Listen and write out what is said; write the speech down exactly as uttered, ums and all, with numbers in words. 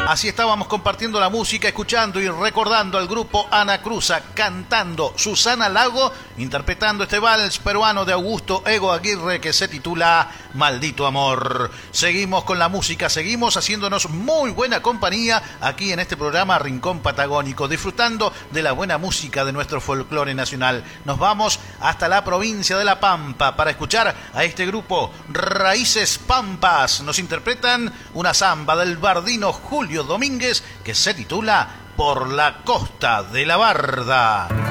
Así estábamos compartiendo la música, escuchando y recordando al grupo Ana Cruza, cantando Susana Lago, interpretando este vals peruano de Augusto Ego Aguirre que se titula Maldito Amor. Seguimos con la música, seguimos haciéndonos muy buena compañía aquí en este programa Rincón Patagónico, disfrutando de la buena música de nuestro folclore nacional. Nos vamos hasta la provincia de La Pampa para escuchar a este grupo Raíces Pampas. Nos interpretan una samba del bardino Julio Domínguez que se titula Por la Costa de la Barda.